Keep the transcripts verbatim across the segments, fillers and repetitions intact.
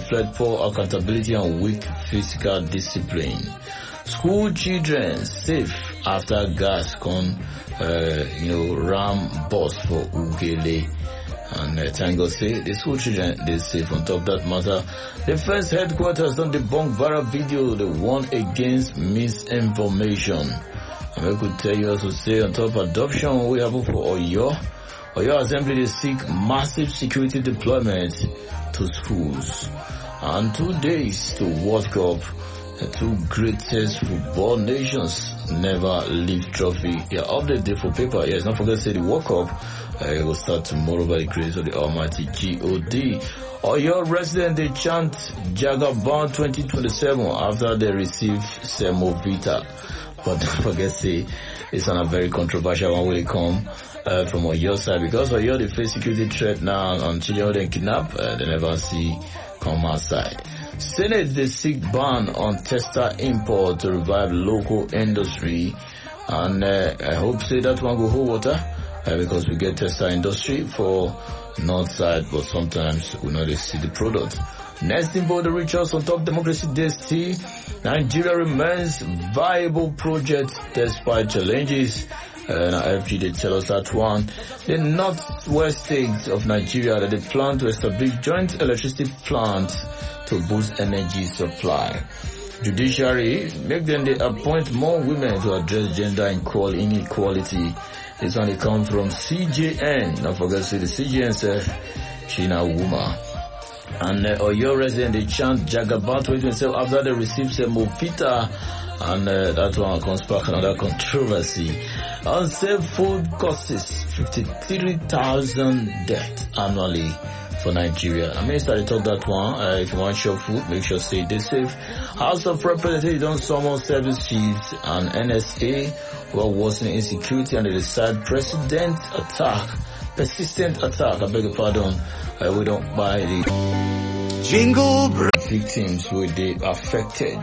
reflect poor accountability and weak physical discipline. School children safe after gas con, uh, you know, ram bus for Ugele. And uh, thank God say the school children they safe. On top of that matter, the first headquarters don't debunk viral video they warn against misinformation. And I could tell you also say on top of adoption we have for Oyo. Oyo Assembly they seek massive security deployment to schools. And two days to World Cup. The two greatest football nations never leave trophy. Yeah, update day for paper. Yes, don't forget to say the World Cup. Uh, it will start tomorrow by the grace of the Almighty G O D. Or your resident, they chant Jagaban twenty twenty-seven after they receive Semovita. But don't forget to say it's on a very controversial one when it come uh, from your side, because Oyo they face security threat now and children they kidnap, uh, they never see come outside. Senate they seek ban on tester import to revive local industry, and uh, I hope say that one go hold water uh, because we get tester industry for north side, but sometimes we know they see the product. Next in the reach us on top democracy day still, Nigeria remains viable project despite challenges. Uh, now F G they tell us that one, the northwest states of Nigeria that they plan to establish joint electricity plants to boost energy supply. Judiciary, make them they appoint more women to address gender inequality. This one they come from C J N. Don't forget to say the C J N says she na woman. And uh, Oyo resident they chant Jagaban twenty twenty-seven after they receive some Movita, and uh, that one comes back another controversy. Unsafe food costs fifty-three thousand deaths annually for Nigeria. I mean, started talk that one. Uh, if you want your food, make sure say they safe. House of Representatives don't summon service chiefs and N S A who are worsening insecurity, and they decide president attack, persistent attack. I beg your pardon. Uh, we don't buy the jingle victims who they affected.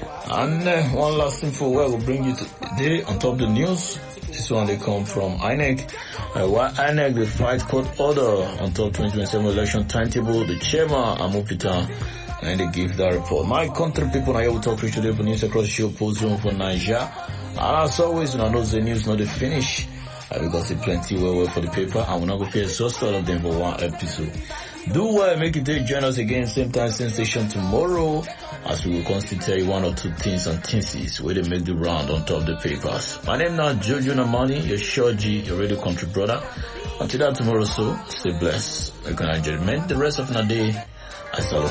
And uh, one last thing for where we'll bring you today on top of the news. This one they come from I N E C. Uh, while I N E C they fight court order on top twenty twenty-seven election timetable, the chairman Amopita, and they give that report. My country people, I will talk to you today for news across the show post room for Nigeria. And as always, you know the news not the finish. Uh, because it's plenty well well for the paper, and we're not going to exhaust all of them for one episode. Do well, make it day, join us again, same time, same station tomorrow, as we will constantly tell you one or two things and things where they make the round on top of the papers. My name now Jojo Namani, your sure G, your radio country brother. Until that tomorrow, so stay blessed. We're going to enjoy the rest of the day. I start